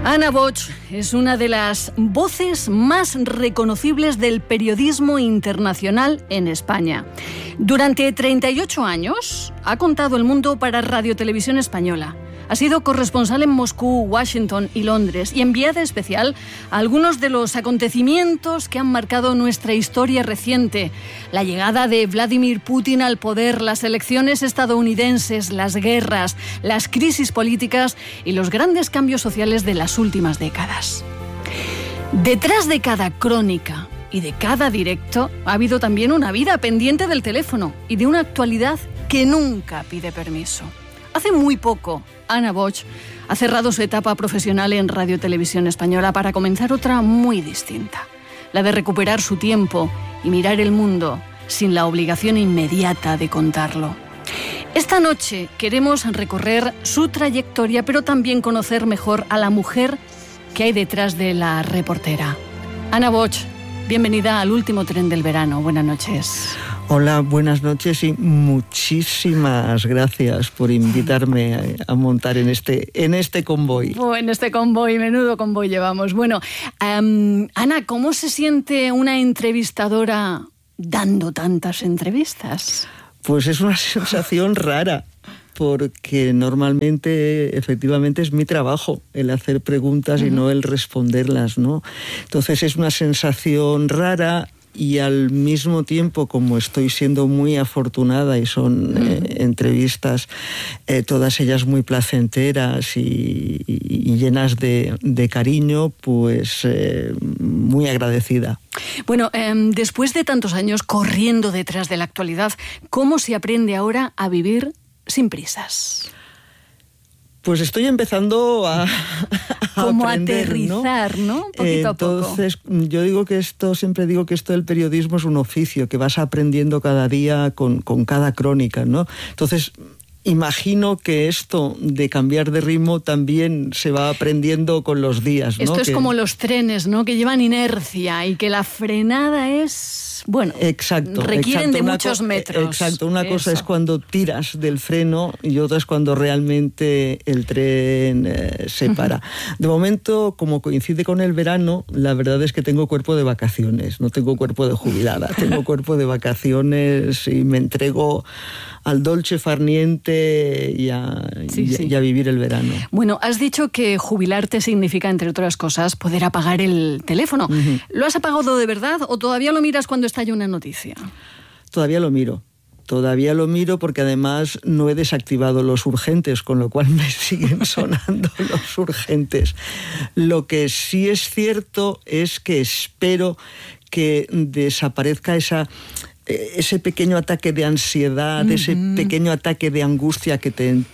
Ana Boch es una de las voces más reconocibles del periodismo internacional en España. Durante 38 años ha contado el mundo para Radio Televisión Española. Ha sido corresponsal en Moscú, Washington y Londres y enviada especial a algunos de los acontecimientos que han marcado nuestra historia reciente. La llegada de Vladimir Putin al poder, las elecciones estadounidenses, las guerras, las crisis políticas y los grandes cambios sociales de las últimas décadas. Detrás de cada crónica y de cada directo ha habido también una vida pendiente del teléfono y de una actualidad que nunca pide permiso. Hace muy poco, Ana Boch ha cerrado su etapa profesional en Radio Televisión Española para comenzar otra muy distinta, la de recuperar su tiempo y mirar el mundo sin la obligación inmediata de contarlo. Esta noche queremos recorrer su trayectoria, pero también conocer mejor a la mujer que hay detrás de la reportera. Ana Boch, bienvenida al último tren del verano. Buenas noches. Hola, buenas noches y muchísimas gracias por invitarme a montar en este convoy. En este convoy, menudo convoy llevamos. Bueno, Ana, ¿cómo se siente una entrevistadora dando tantas entrevistas? Pues es una sensación rara, porque normalmente, efectivamente, es mi trabajo el hacer preguntas y no el responderlas, ¿no? Entonces es una sensación rara. Y al mismo tiempo, como estoy siendo muy afortunada y son entrevistas, todas ellas muy placenteras y llenas de cariño, pues muy agradecida. Bueno, después de tantos años corriendo detrás de la actualidad, ¿cómo se aprende ahora a vivir sin prisas? Pues estoy empezando a como aprender, aterrizar, ¿no? Poquito a poco. Entonces, siempre digo que esto del periodismo es un oficio que vas aprendiendo cada día con cada crónica, ¿no? Entonces, imagino que esto de cambiar de ritmo también se va aprendiendo con los días, ¿no? Esto es como los trenes, ¿no? Que llevan inercia y que la frenada es, bueno, requieren de muchos metros. Exacto, una cosa es cuando tiras del freno y otra es cuando realmente el tren se para. De momento, como coincide con el verano, la verdad es que tengo cuerpo de vacaciones, no tengo cuerpo de jubilada, tengo cuerpo de vacaciones y me entrego al dolce far niente y a vivir el verano. Bueno, has dicho que jubilarte significa, entre otras cosas, poder apagar el teléfono. ¿Lo has apagado de verdad o todavía lo miras cuando estalla una noticia? Todavía lo miro porque además no he desactivado los urgentes, con lo cual me siguen sonando los urgentes. Lo que sí es cierto es que espero que desaparezca ese pequeño ataque de ansiedad, ese pequeño ataque de angustia que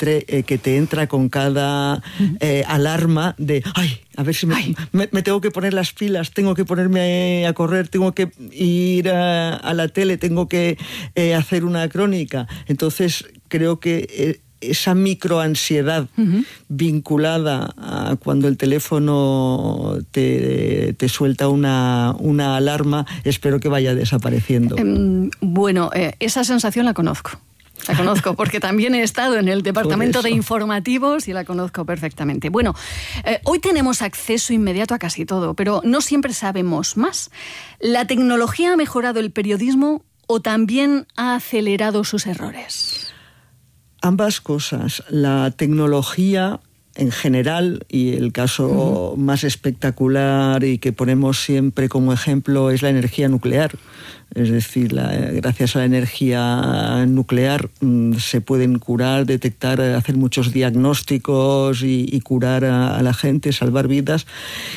te entra con cada alarma de ¡ay! A ver si me tengo que poner las pilas, tengo que ponerme a correr, tengo que ir a la tele, tengo que hacer una crónica. Entonces creo que esa microansiedad vinculada a cuando el teléfono te suelta una alarma, espero que vaya desapareciendo. Bueno, esa sensación la conozco porque también he estado en el departamento de informativos y la conozco perfectamente. Bueno, hoy tenemos acceso inmediato a casi todo, pero no siempre sabemos más. ¿La tecnología ha mejorado el periodismo o también ha acelerado sus errores? Ambas cosas. La tecnología en general, y el caso más espectacular y que ponemos siempre como ejemplo es la energía nuclear. Es decir, gracias a la energía nuclear se pueden curar, detectar, hacer muchos diagnósticos y curar a la gente, salvar vidas.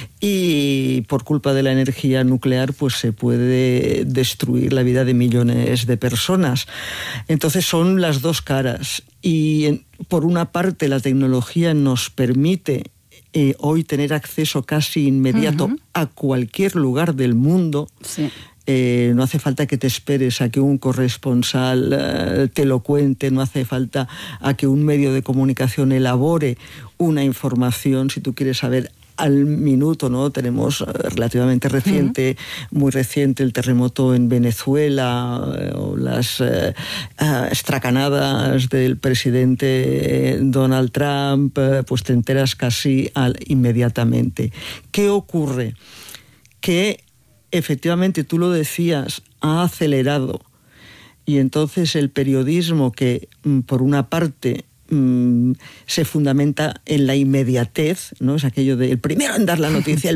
Y por culpa de la energía nuclear pues se puede destruir la vida de millones de personas. Entonces son las dos caras. Y por una parte la tecnología nos permite hoy tener acceso casi inmediato a cualquier lugar del mundo. Sí. No hace falta que te esperes a que un corresponsal te lo cuente, no hace falta a que un medio de comunicación elabore una información. Si tú quieres saber al minuto, ¿no? Tenemos relativamente reciente, muy reciente, el terremoto en Venezuela, o las estracanadas del presidente Donald Trump, pues te enteras casi inmediatamente. ¿Qué ocurre? Que efectivamente, tú lo decías, ha acelerado, y entonces el periodismo, que por una parte se fundamenta en la inmediatez, ¿no? Es aquello de el primero en dar la noticia,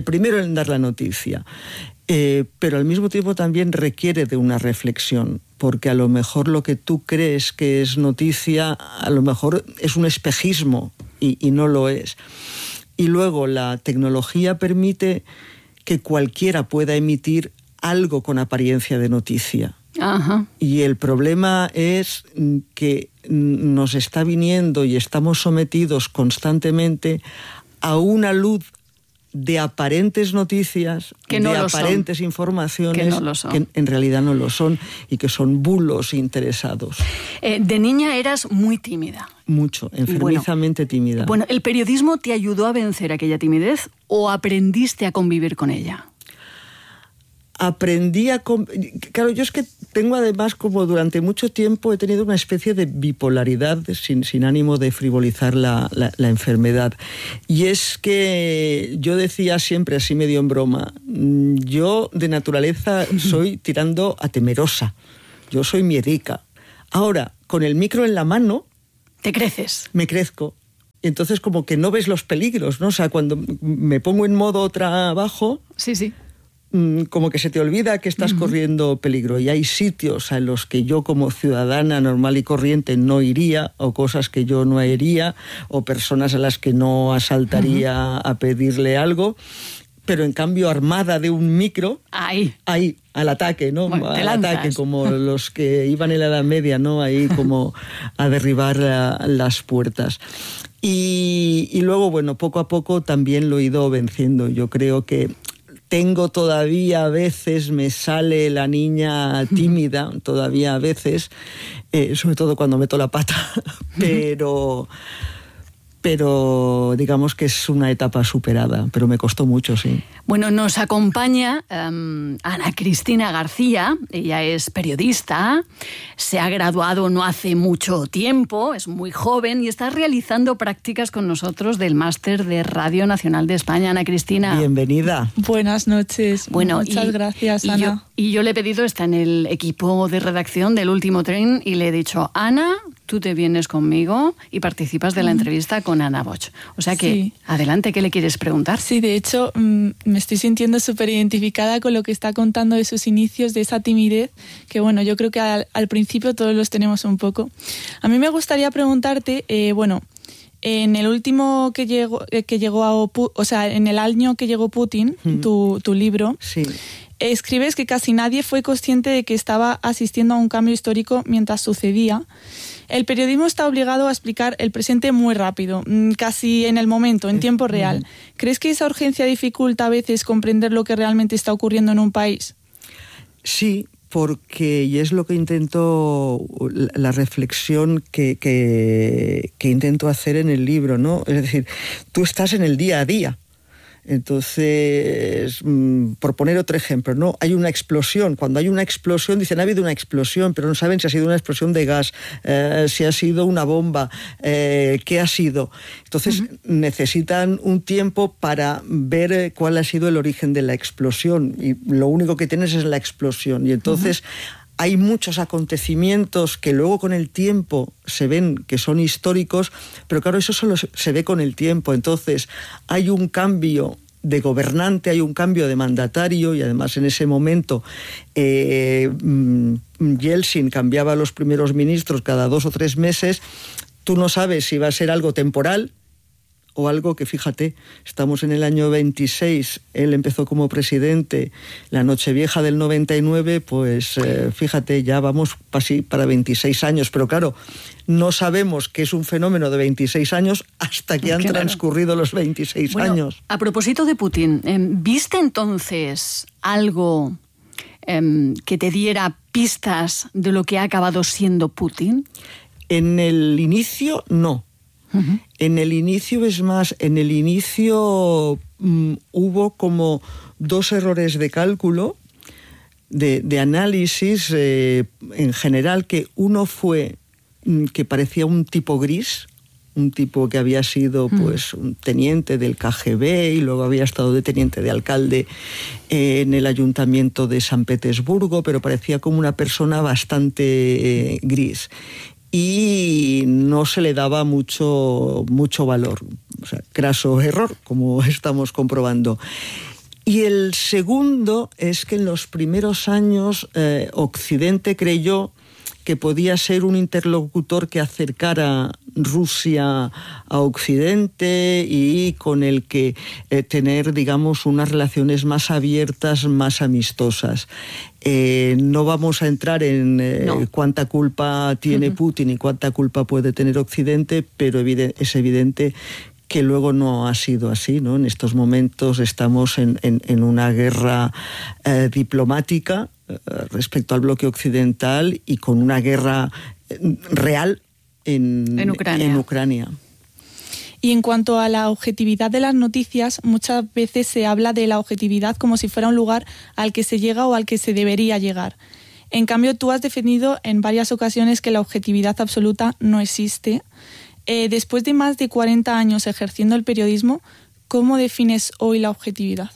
pero al mismo tiempo también requiere de una reflexión, porque a lo mejor lo que tú crees que es noticia, a lo mejor es un espejismo y no lo es. Y luego la tecnología permite que cualquiera pueda emitir algo con apariencia de noticia. Ajá. Y el problema es que nos está viniendo y estamos sometidos constantemente a una luz de aparentes noticias, de aparentes informaciones que en realidad no lo son, y que son bulos interesados. De niña eras muy tímida. Mucho, enfermizamente tímida. Bueno, ¿el periodismo te ayudó a vencer aquella timidez o aprendiste a convivir con ella? Claro, yo es que tengo además, como durante mucho tiempo he tenido una especie de bipolaridad, sin ánimo de frivolizar la enfermedad. Y es que yo decía siempre, así medio en broma, yo de naturaleza soy tirando a temerosa, yo soy miedica. Ahora, con el micro en la mano... ¿Te creces? Me crezco. Entonces como que no ves los peligros, ¿no? O sea, cuando me pongo en modo trabajo... Sí. Como que se te olvida que estás corriendo peligro, y hay sitios en los que yo como ciudadana normal y corriente no iría, o cosas que yo no haría, o personas a las que no asaltaría a pedirle algo, pero en cambio armada de un micro, ahí al ataque, ¿no? Bueno, al ataque, como los que iban en la Edad Media, ¿no? Ahí como a derribar las puertas. Y luego, bueno, poco a poco también lo he ido venciendo. Yo creo que tengo todavía, a veces me sale la niña tímida, todavía a veces, sobre todo cuando meto la pata, pero digamos que es una etapa superada, pero me costó mucho, sí. Bueno, nos acompaña Ana Cristina García. Ella es periodista, se ha graduado no hace mucho tiempo, es muy joven y está realizando prácticas con nosotros del Máster de Radio Nacional de España. Ana Cristina. Bienvenida. Buenas noches. Bueno, muchas gracias, Ana. Yo le he pedido, está en el equipo de redacción del Último Tren, y le he dicho, Ana, tú te vienes conmigo y participas de la entrevista con Ana Bosch. O sea que, sí. Adelante, ¿qué le quieres preguntar? Sí, de hecho, me estoy sintiendo súper identificada con lo que está contando de sus inicios, de esa timidez, que bueno, yo creo que al principio todos los tenemos un poco. A mí me gustaría preguntarte, en el último que llegó en el año que llegó Putin, tu libro, sí, escribes que casi nadie fue consciente de que estaba asistiendo a un cambio histórico mientras sucedía. El periodismo está obligado a explicar el presente muy rápido, casi en el momento, en tiempo real. ¿Crees que esa urgencia dificulta a veces comprender lo que realmente está ocurriendo en un país? Sí, porque, y es lo que intento, la reflexión que intento hacer en el libro, ¿no? Es decir, tú estás en el día a día. Entonces, por poner otro ejemplo, ¿no? Hay una explosión. Cuando hay una explosión, dicen, ha habido una explosión, pero no saben si ha sido una explosión de gas, si ha sido una bomba, qué ha sido. Entonces, necesitan un tiempo para ver cuál ha sido el origen de la explosión, y lo único que tienes es la explosión. Y entonces hay muchos acontecimientos que luego con el tiempo se ven que son históricos, pero claro, eso solo se ve con el tiempo. Entonces hay un cambio de gobernante, hay un cambio de mandatario, y además en ese momento Yeltsin cambiaba a los primeros ministros cada 2 o 3 meses. Tú no sabes si va a ser algo temporal o algo que, fíjate, estamos en el año 26, él empezó como presidente la Nochevieja del 99, pues fíjate, ya vamos para 26 años, pero claro, no sabemos que es un fenómeno de 26 años hasta que han transcurrido los 26 años. A propósito de Putin, ¿viste entonces algo que te diera pistas de lo que ha acabado siendo Putin? En el inicio, no. Uh-huh. En el inicio, es más, hubo como 2 errores de cálculo, de análisis en general, que uno fue que parecía un tipo gris, un tipo que había sido pues un teniente del KGB y luego había estado de teniente de alcalde en el ayuntamiento de San Petersburgo, pero parecía como una persona bastante gris y no se le daba mucho valor. O sea, craso error, como estamos comprobando. Y el segundo es que en los primeros años Occidente creyó que podía ser un interlocutor que acercara Rusia a Occidente y con el que tener, digamos, unas relaciones más abiertas, más amistosas. No vamos a entrar en cuánta culpa tiene Putin y cuánta culpa puede tener Occidente, pero es evidente que luego no ha sido así, ¿no? En estos momentos estamos en una guerra diplomática respecto al bloque occidental y con una guerra real en Ucrania. Y en cuanto a la objetividad de las noticias, muchas veces se habla de la objetividad como si fuera un lugar al que se llega o al que se debería llegar. En cambio, tú has defendido en varias ocasiones que la objetividad absoluta no existe. Después de más de 40 años ejerciendo el periodismo, ¿cómo defines hoy la objetividad?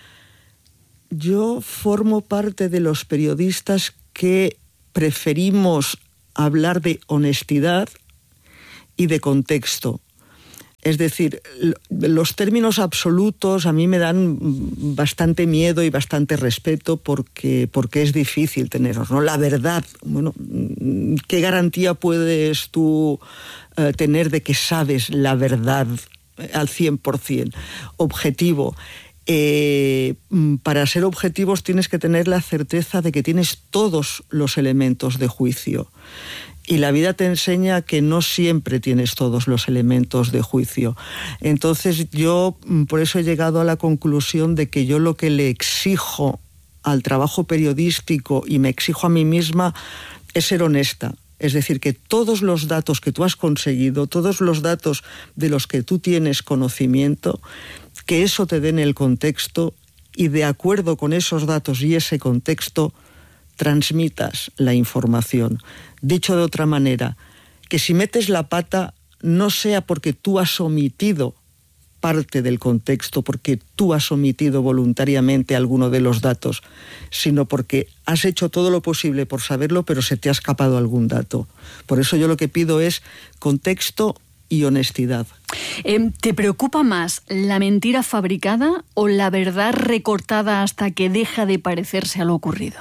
Yo formo parte de los periodistas que preferimos hablar de honestidad y de contexto. Es decir, los términos absolutos a mí me dan bastante miedo y bastante respeto porque es difícil tenerlos, ¿no? La verdad, bueno, ¿qué garantía puedes tú tener de que sabes la verdad al 100%? Objetivo. Para ser objetivos tienes que tener la certeza de que tienes todos los elementos de juicio. Y la vida te enseña que no siempre tienes todos los elementos de juicio. Entonces yo por eso he llegado a la conclusión de que yo lo que le exijo al trabajo periodístico y me exijo a mí misma es ser honesta. Es decir, que todos los datos que tú has conseguido, todos los datos de los que tú tienes conocimiento, que eso te den el contexto y de acuerdo con esos datos y ese contexto transmitas la información. Dicho de otra manera, que si metes la pata no sea porque tú has omitido parte del contexto, porque tú has omitido voluntariamente alguno de los datos, sino porque has hecho todo lo posible por saberlo, pero se te ha escapado algún dato. Por eso yo lo que pido es contexto y honestidad. ¿Te preocupa más la mentira fabricada o la verdad recortada hasta que deja de parecerse a lo ocurrido?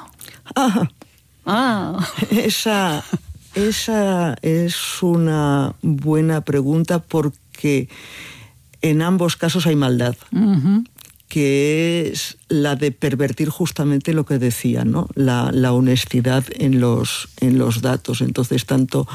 Esa es una buena pregunta porque en ambos casos hay maldad, que es la de pervertir justamente lo que decía, ¿no? La honestidad en los datos. Entonces, tanto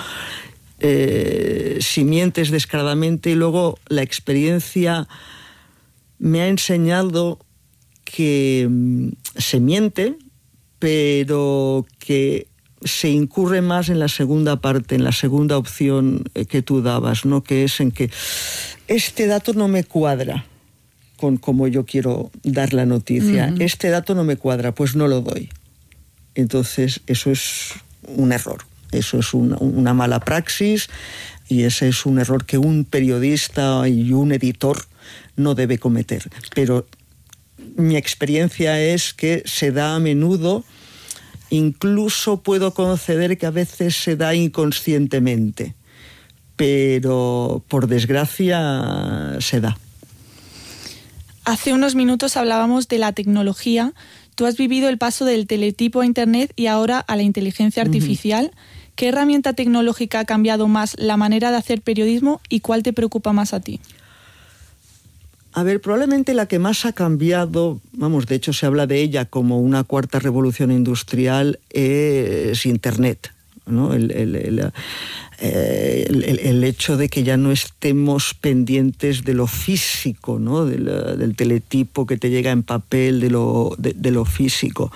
si mientes descaradamente, y luego la experiencia me ha enseñado que se miente, pero que se incurre más en la segunda parte, en la segunda opción que tú dabas, ¿no? Que es en que este dato no me cuadra con cómo yo quiero dar la noticia. Este dato no me cuadra, pues no lo doy. Entonces, eso es un error. Eso es una mala praxis y ese es un error que un periodista y un editor no debe cometer. Pero mi experiencia es que se da a menudo, incluso puedo conceder que a veces se da inconscientemente, pero por desgracia se da. Hace unos minutos hablábamos de la tecnología. Tú has vivido el paso del teletipo a Internet y ahora a la inteligencia artificial. ¿Qué herramienta tecnológica ha cambiado más la manera de hacer periodismo y cuál te preocupa más a ti? A ver, probablemente la que más ha cambiado, de hecho se habla de ella como una cuarta revolución industrial, es Internet, ¿no? el hecho de que ya no estemos pendientes de lo físico, ¿no? Del teletipo que te llega en papel, de lo físico.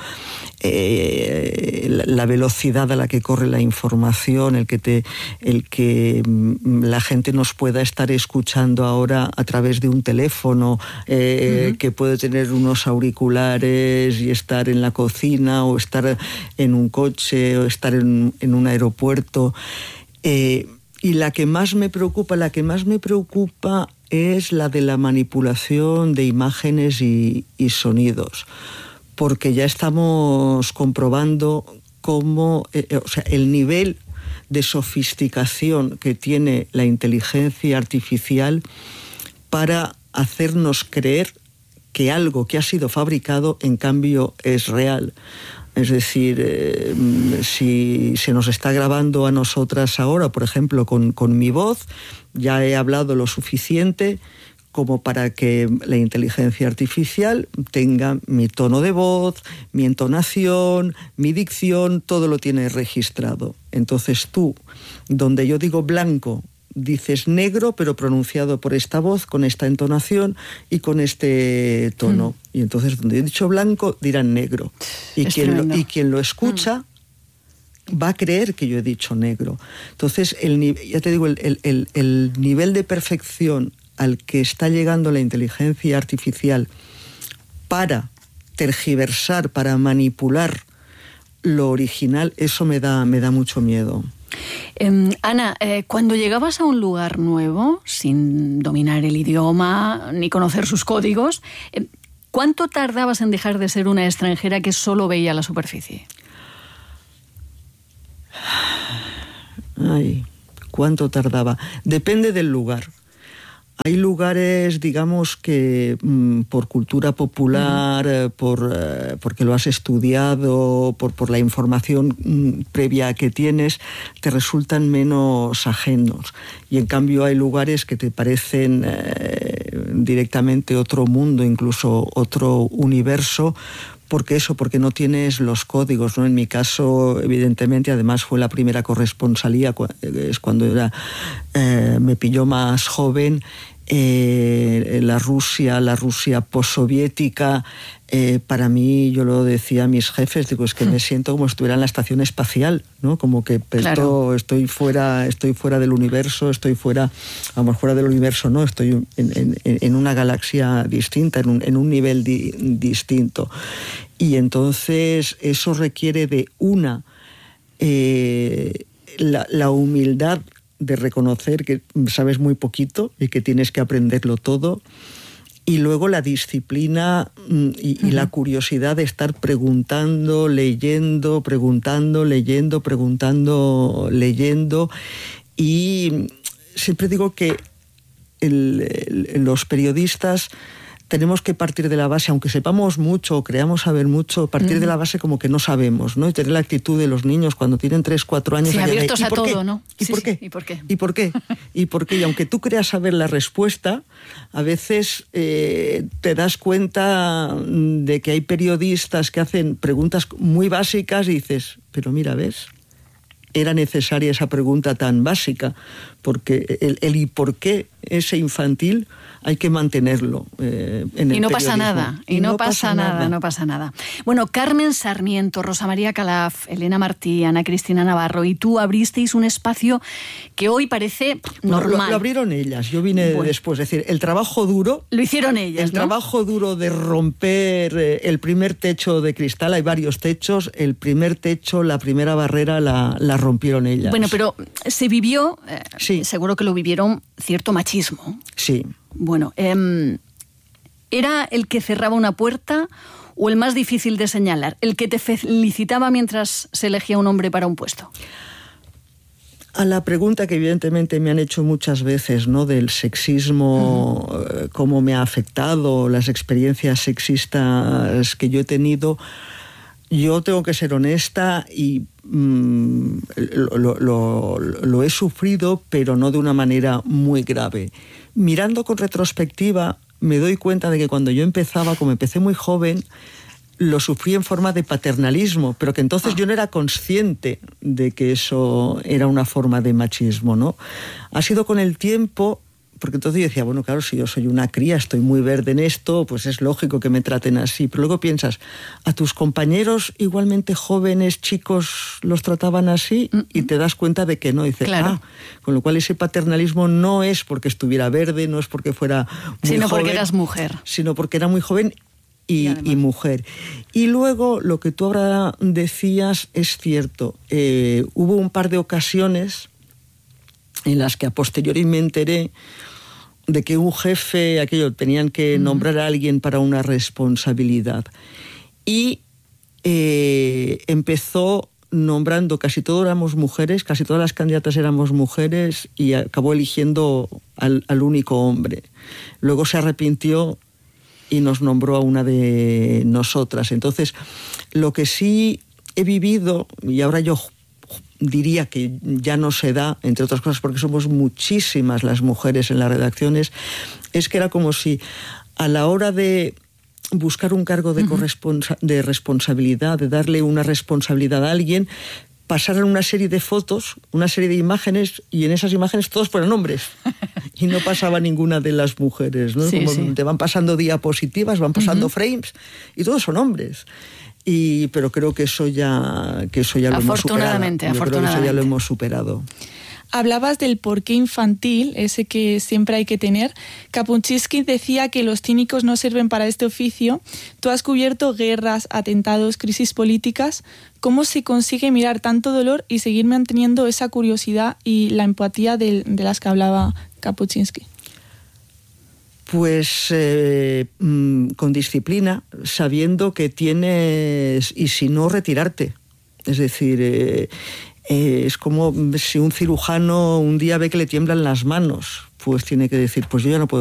La velocidad a la que corre la información, el que la gente nos pueda estar escuchando ahora a través de un teléfono, que puede tener unos auriculares y estar en la cocina o estar en un coche o estar en un aeropuerto. Y la que más me preocupa es la de la manipulación de imágenes y sonidos, porque ya estamos comprobando cómo, el nivel de sofisticación que tiene la inteligencia artificial para hacernos creer que algo que ha sido fabricado, en cambio, es real. Es decir, si se nos está grabando a nosotras ahora, por ejemplo, con mi voz, ya he hablado lo suficiente como para que la inteligencia artificial tenga mi tono de voz, mi entonación, mi dicción, todo lo tiene registrado. Entonces tú, donde yo digo blanco, dices negro, pero pronunciado por esta voz, con esta entonación y con este tono. Y entonces, donde he dicho blanco, dirán negro. Y quien lo escucha va a creer que yo he dicho negro. Entonces, ya te digo, el nivel de perfección al que está llegando la inteligencia artificial para tergiversar, para manipular lo original, eso me da mucho miedo. Ana, cuando llegabas a un lugar nuevo, sin dominar el idioma ni conocer sus códigos, ¿cuánto tardabas en dejar de ser una extranjera que solo veía la superficie? Ay, ¿cuánto tardaba? Depende del lugar. Hay lugares, digamos, que por cultura popular, porque lo has estudiado, por la información previa que tienes, te resultan menos ajenos. Y en cambio hay lugares que te parecen directamente otro mundo, incluso otro universo, porque no tienes los códigos, ¿no? En mi caso, evidentemente, además fue la primera corresponsalía, es cuando me pilló más joven, la Rusia postsoviética. Para mí, yo lo decía a mis jefes, digo, es que me siento como si estuviera en la estación espacial, ¿no? Como que claro, estoy fuera del universo, vamos, fuera del universo, no, estoy en una galaxia distinta, en un nivel distinto. Y entonces eso requiere de la humildad de reconocer que sabes muy poquito y que tienes que aprenderlo todo. Y luego la disciplina y la curiosidad de estar preguntando, leyendo. Y siempre digo que los periodistas tenemos que partir de la base, aunque sepamos mucho o creamos saber mucho, partir de la base como que no sabemos, ¿no? Y tener la actitud de los niños cuando tienen 3, 4 años. Sí, abiertos a todo, ¿no? ¿Y por qué? ¿Y por qué? Y aunque tú creas saber la respuesta, a veces te das cuenta de que hay periodistas que hacen preguntas muy básicas y dices, pero mira, ¿ves? Era necesaria esa pregunta tan básica, porque el ¿y por qué? Ese infantil hay que mantenerlo en el y no periodismo. Pasa nada, y no pasa nada. Bueno, Carmen Sarmiento, Rosa María Calaf, Elena Martí, Ana Cristina Navarro y tú abristeis un espacio que hoy parece normal. Lo abrieron ellas, yo vine después. Es decir, el trabajo duro... Lo hicieron ellas, ¿no? Trabajo duro de romper el primer techo de cristal, hay varios techos, el primer techo, la primera barrera la rompieron ellas. Bueno, pero se vivió, sí, seguro que lo vivieron, cierto machismo. Sí. Bueno, ¿era el que cerraba una puerta o el más difícil de señalar? ¿El que te felicitaba mientras se elegía un hombre para un puesto? A la pregunta que evidentemente me han hecho muchas veces, ¿no? Del sexismo, cómo me ha afectado, las experiencias sexistas que yo he tenido, yo tengo que ser honesta y lo he sufrido, pero no de una manera muy grave. Mirando con retrospectiva, me doy cuenta de que cuando yo empezaba, como empecé muy joven, lo sufrí en forma de paternalismo, pero que entonces yo no era consciente de que eso era una forma de machismo, ¿no? Ha sido con el tiempo, porque entonces yo decía, bueno, claro, si yo soy una cría, estoy muy verde en esto, pues es lógico que me traten así. Pero luego piensas, a tus compañeros igualmente jóvenes, chicos, los trataban así, y te das cuenta de que no. Dices, claro. Con lo cual ese paternalismo no es porque estuviera verde, no es porque fuera muy sino joven, porque eras mujer. Sino porque era muy joven y mujer. Y luego lo que tú ahora decías es cierto. Hubo un par de ocasiones en las que a posteriori me enteré de que un jefe, tenían que nombrar a alguien para una responsabilidad. Y empezó nombrando, casi todos éramos mujeres, casi todas las candidatas éramos mujeres, y acabó eligiendo al único hombre. Luego se arrepintió y nos nombró a una de nosotras. Entonces, lo que sí he vivido, y ahora yo diría que ya no se da, entre otras cosas porque somos muchísimas las mujeres en las redacciones, es que era como si a la hora de buscar un cargo de responsabilidad, de darle una responsabilidad a alguien, pasaran una serie de fotos, una serie de imágenes, y en esas imágenes todos fueron hombres. Y no pasaba ninguna de las mujeres, ¿no? Sí, te van pasando diapositivas, van pasando frames, y todos son hombres. Pero creo que eso ya lo hemos superado. Afortunadamente. Creo que eso ya lo hemos superado. Hablabas del porqué infantil, ese que siempre hay que tener. Kapuscinski decía que los cínicos no sirven para este oficio. Tú has cubierto guerras, atentados, crisis políticas. ¿Cómo se consigue mirar tanto dolor y seguir manteniendo esa curiosidad y la empatía de las que hablaba Kapuscinski? Pues con disciplina, sabiendo que tienes, y si no, retirarte. Es decir, es como si un cirujano un día ve que le tiemblan las manos, pues tiene que decir, pues yo ya no puedo